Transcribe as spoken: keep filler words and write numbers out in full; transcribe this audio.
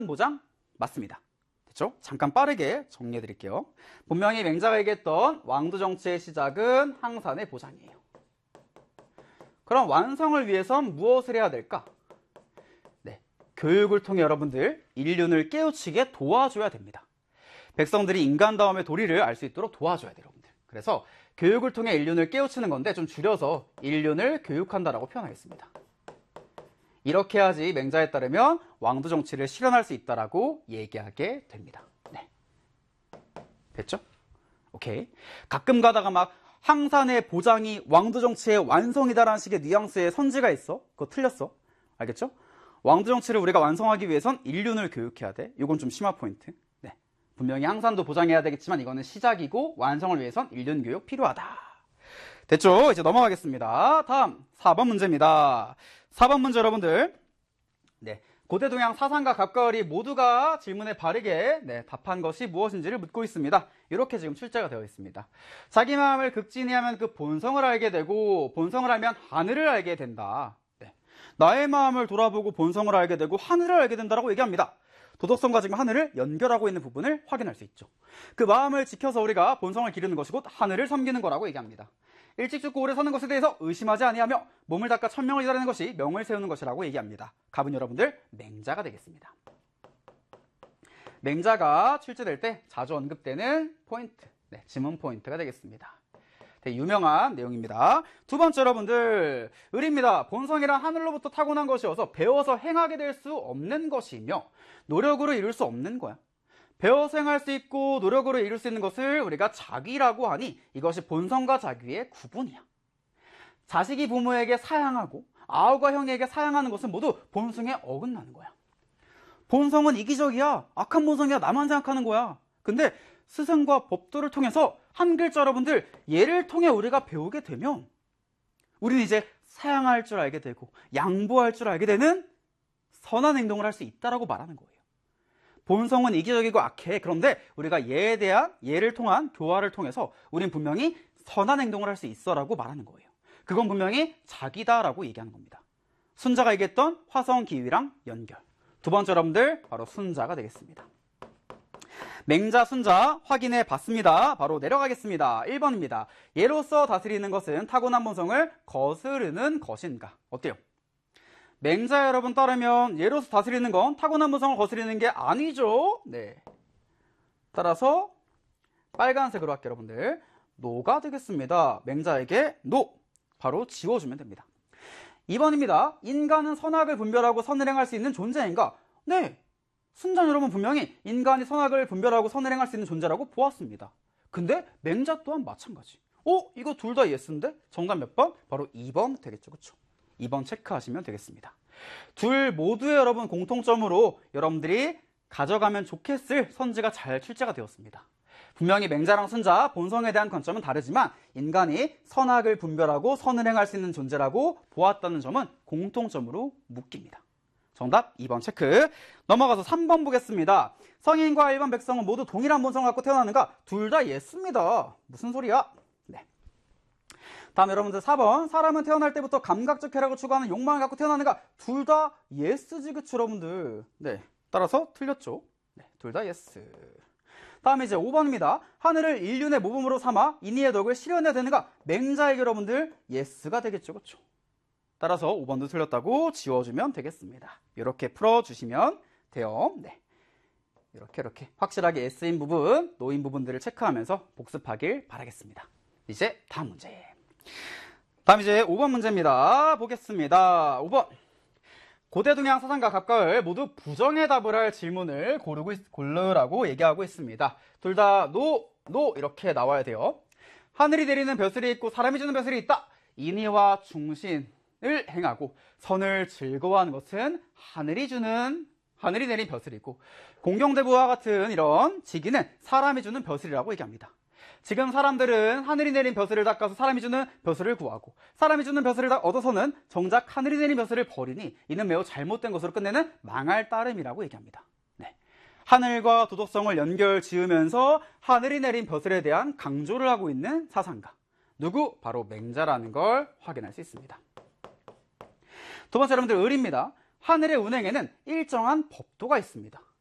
보장 맞습니다. 됐죠? 잠깐 빠르게 정리해 드릴게요. 분명히 맹자가 얘기했던 왕도 정치의 시작은 항산의 보장이에요. 그럼 완성을 위해선 무엇을 해야 될까? 네, 교육을 통해 여러분들 인륜을 깨우치게 도와줘야 됩니다. 백성들이 인간다움의 도리를 알 수 있도록 도와줘야 돼요, 여러분들. 그래서 교육을 통해 인륜을 깨우치는 건데 좀 줄여서 인륜을 교육한다라고 표현하겠습니다. 이렇게 해야지 맹자에 따르면 왕도 정치를 실현할 수 있다라고 얘기하게 됩니다. 네. 됐죠? 오케이. 가끔 가다가 막 항산의 보장이 왕도 정치의 완성이다라는 식의 뉘앙스의 선지가 있어. 그거 틀렸어. 알겠죠? 왕도 정치를 우리가 완성하기 위해선 인륜을 교육해야 돼. 이건 좀 심화 포인트. 네. 분명히 항산도 보장해야 되겠지만 이거는 시작이고 완성을 위해선 인륜 교육 필요하다. 됐죠? 이제 넘어가겠습니다. 다음 사 번 문제입니다. 사 번 문제 여러분들. 네. 고대 동양 사상가 각가을이 모두가 질문에 바르게 네, 답한 것이 무엇인지를 묻고 있습니다. 이렇게 지금 출제가 되어 있습니다. 자기 마음을 극진히하면 그 본성을 알게 되고 본성을 알면 하늘을 알게 된다. 네. 나의 마음을 돌아보고 본성을 알게 되고 하늘을 알게 된다라고 얘기합니다. 도덕성과 지금 하늘을 연결하고 있는 부분을 확인할 수 있죠. 그 마음을 지켜서 우리가 본성을 기르는 것이 곧 하늘을 섬기는 거라고 얘기합니다. 일찍 죽고 오래 사는 것에 대해서 의심하지 아니하며 몸을 닦아 천명을 기다리는 것이 명을 세우는 것이라고 얘기합니다. 갑은 여러분들 맹자가 되겠습니다. 맹자가 출제될 때 자주 언급되는 포인트, 네, 지문 포인트가 되겠습니다. 되게 유명한 내용입니다. 두 번째 여러분들, 을입니다. 본성이란 하늘로부터 타고난 것이어서 배워서 행하게 될 수 없는 것이며 노력으로 이룰 수 없는 거야. 배워서 행할 수 있고 노력으로 이룰 수 있는 것을 우리가 자귀라고 하니 이것이 본성과 자귀의 구분이야. 자식이 부모에게 사양하고 아우가 형에게 사양하는 것은 모두 본성에 어긋나는 거야. 본성은 이기적이야. 악한 본성이야. 나만 생각하는 거야. 근데 스승과 법도를 통해서 한 글자 여러분들 예를 통해 우리가 배우게 되면 우리는 이제 사양할 줄 알게 되고 양보할 줄 알게 되는 선한 행동을 할 수 있다라고 말하는 거예요. 본성은 이기적이고 악해. 그런데 우리가 예에 대한 예를 통한 교화를 통해서 우린 분명히 선한 행동을 할 수 있어라고 말하는 거예요. 그건 분명히 자기다라고 얘기하는 겁니다. 순자가 얘기했던 화성기위랑 연결. 두 번째 여러분들 바로 순자가 되겠습니다. 맹자, 순자 확인해 봤습니다. 바로 내려가겠습니다. 일 번입니다. 예로서 다스리는 것은 타고난 본성을 거스르는 것인가? 어때요? 맹자 여러분 따르면 예로서 다스리는 건 타고난 본성을 거스르는 게 아니죠. 네. 따라서 빨간색으로 할게요, 여러분들. 노가 되겠습니다. 맹자에게 노 바로 지워주면 됩니다. 이 번입니다. 인간은 선악을 분별하고 선을 행할 수 있는 존재인가? 네. 순자 여러분 분명히 인간이 선악을 분별하고 선을 행할 수 있는 존재라고 보았습니다. 근데 맹자 또한 마찬가지. 어? 이거 둘 다 예스인데? 정답 몇 번? 바로 이 번 되겠죠. 그쵸? 이 번 체크하시면 되겠습니다. 둘 모두의 여러분 공통점으로 여러분들이 가져가면 좋겠을 선지가 잘 출제가 되었습니다. 분명히 맹자랑 순자 본성에 대한 관점은 다르지만 인간이 선악을 분별하고 선을 행할 수 있는 존재라고 보았다는 점은 공통점으로 묶입니다. 정답 이 번 체크. 넘어가서 삼 번 보겠습니다. 성인과 일반 백성은 모두 동일한 본성을 갖고 태어나는가? 둘 다 예스입니다. 무슨 소리야? 네. 다음 여러분들 사 번. 사람은 태어날 때부터 감각적 쾌락을 추구하는 욕망을 갖고 태어나는가? 둘 다 예스지, 그쵸 여러분들? 네. 따라서 틀렸죠. 네. 둘 다 예스. 다음에 이제 오 번입니다. 하늘을 인륜의 모범으로 삼아 인의의 덕을 실현해야 되는가? 맹자에게 여러분들 예스가 되겠죠, 그쵸? 따라서 오 번도 틀렸다고 지워주면 되겠습니다. 이렇게 풀어주시면 돼요. 네. 이렇게 이렇게 확실하게 예스인 부분, 노인 부분들을 체크하면서 복습하길 바라겠습니다. 이제 다음 문제. 다음 이제 오 번 문제입니다. 보겠습니다. 오 번. 고대 동양 사상가 각가을 모두 부정의 답을 할 질문을 고르고 있, 고르라고 얘기하고 있습니다. 둘 다 노, 노 이렇게 나와야 돼요. 하늘이 내리는 벼슬이 있고 사람이 주는 벼슬이 있다. 인의와 중신을 행하고 선을 즐거워하는 것은 하늘이 주는 하늘이 내린 벼슬이고 공경대부와 같은 이런 직위는 사람이 주는 벼슬이라고 얘기합니다. 지금 사람들은 하늘이 내린 벼슬을 닦아서 사람이 주는 벼슬을 구하고 사람이 주는 벼슬을 얻어서는 정작 하늘이 내린 벼슬을 버리니 이는 매우 잘못된 것으로 끝내는 망할 따름이라고 얘기합니다. 네. 하늘과 도덕성을 연결 지으면서 하늘이 내린 벼슬에 대한 강조를 하고 있는 사상가. 누구? 바로 맹자라는 걸 확인할 수 있습니다. 두 번째 여러분들 을입니다. 하늘의 운행에는 일정한 법도가 있습니다.